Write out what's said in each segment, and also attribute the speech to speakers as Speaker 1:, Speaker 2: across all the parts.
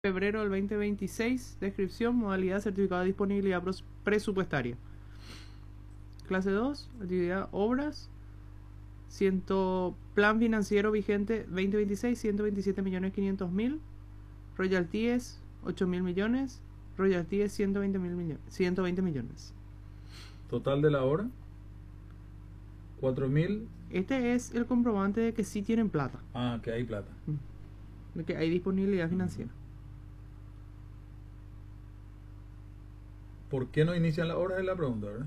Speaker 1: Febrero del 2026. Descripción, modalidad, certificado de disponibilidad presupuestaria. Clase 2, actividad, obras. Plan financiero vigente 2026, 127.500.000. Royalties, 8.000 millones. Royalties, 120 millones.
Speaker 2: Total de la obra, 4.000.
Speaker 1: Este es el comprobante de que sí tienen plata.
Speaker 2: Ah, que hay plata.
Speaker 1: De que hay disponibilidad financiera.
Speaker 2: ¿Por qué no inician la obra? Es la pregunta, ¿verdad?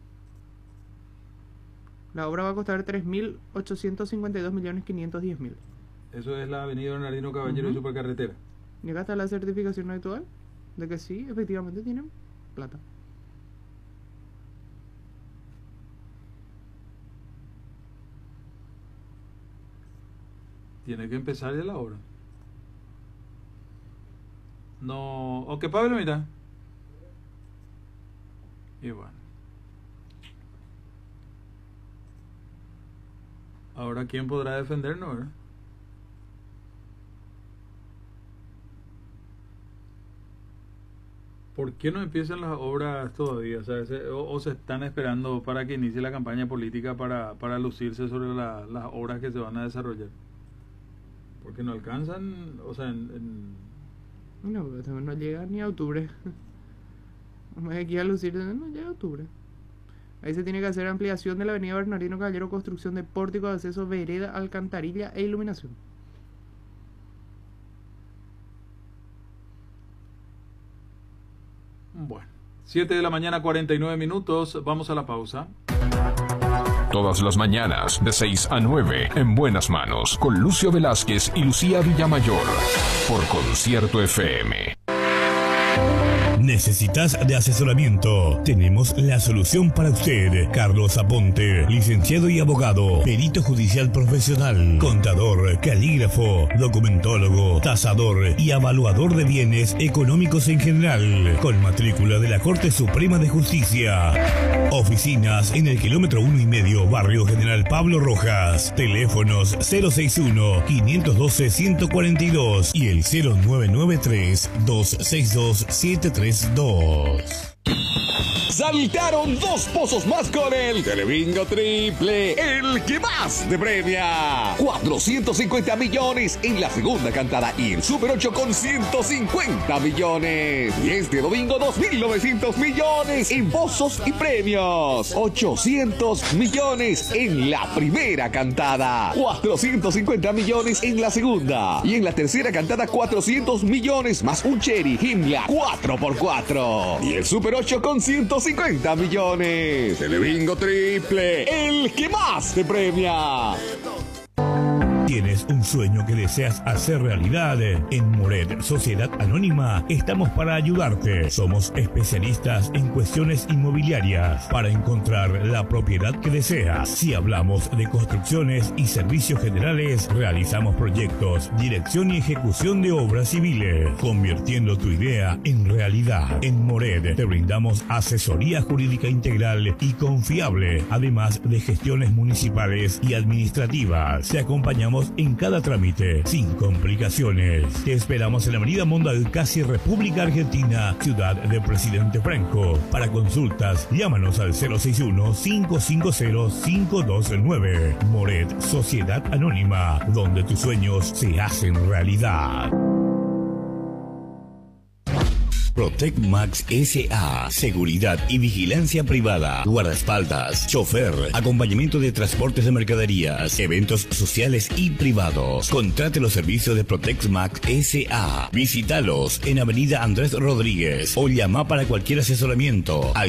Speaker 1: La obra va a costar 3.852.510.000.
Speaker 2: Eso es la avenida Bernardino Caballero y Supercarretera.
Speaker 1: Y acá está la certificación actual de que sí, efectivamente tienen plata.
Speaker 2: Tiene que empezar ya la obra. No. Ok, Pablo, mira. Y bueno. Ahora, ¿quién podrá defendernos, verdad? ¿Por qué no empiezan las obras todavía? O sea, se están esperando para que inicie la campaña política para lucirse sobre las obras que se van a desarrollar. Porque no alcanzan, o sea,
Speaker 1: No llega ni a octubre. Aquí a lucir, no llega a octubre. Ahí se tiene que hacer ampliación de la avenida Bernardino Caballero, construcción de pórtico de acceso, vereda, alcantarilla e iluminación.
Speaker 2: Bueno, 7 de la mañana, 49 minutos. Vamos a la pausa.
Speaker 3: Todas las mañanas, de 6 a 9, en Buenas Manos, con Lucio Velázquez y Lucía Villamayor, por Concierto FM.
Speaker 4: ¿Necesitas de asesoramiento? Tenemos la solución para usted. Carlos Aponte, licenciado y abogado, perito judicial profesional, contador, calígrafo, documentólogo, tasador y evaluador de bienes económicos en general, con matrícula de la Corte Suprema de Justicia. Oficinas en el kilómetro 1,5, Barrio General Pablo Rojas. Teléfonos 061-512-142 y el 0993-262-732.
Speaker 5: Saltaron 2 pozos más con el Telebingo Triple, el que más te premia. 450 millones en la segunda cantada y el Super 8 con 150 millones. Y este domingo 2.900 millones en pozos y premios. 800 millones en la primera cantada. 450 millones en la segunda. Y en la tercera cantada 400 millones más un Cherry Himmler 4x4. Y el Super 8 con 150 millones. Telebingo Triple, el que más te premia.
Speaker 4: ¿Tienes un sueño que deseas hacer realidad? En Moret Sociedad Anónima estamos para ayudarte. Somos especialistas en cuestiones inmobiliarias para encontrar la propiedad que deseas. Si hablamos de construcciones y servicios generales, realizamos proyectos, dirección y ejecución de obras civiles, convirtiendo tu idea en realidad. En Moret te brindamos asesoría jurídica integral y confiable, además de gestiones municipales y administrativas. Te acompañamos en cada trámite, sin complicaciones. Te esperamos en la avenida Mondal, casi República Argentina, ciudad de Presidente Franco. Para consultas, llámanos al 061-550-529. Moret Sociedad Anónima, donde tus sueños se hacen realidad. Protec Max S.A. Seguridad y vigilancia privada, guardaespaldas, chofer, acompañamiento de transportes de mercaderías, eventos sociales y privados. Contrate los servicios de Protec Max S.A. Visítalos en Avenida Andrés Rodríguez o llama para cualquier asesoramiento al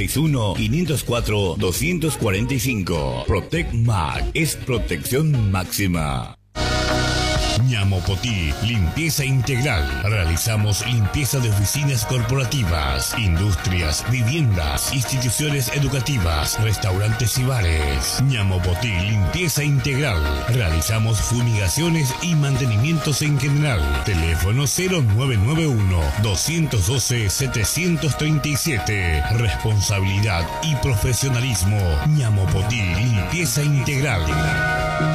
Speaker 4: 061-504-245. Protec Max es protección máxima. Ñamopotí, limpieza integral. Realizamos limpieza de oficinas corporativas, industrias, viviendas, instituciones educativas, restaurantes y bares. Ñamopotí, limpieza integral. Realizamos fumigaciones y mantenimientos en general. Teléfono 0991-212-737. Responsabilidad y profesionalismo. Ñamopotí, limpieza integral.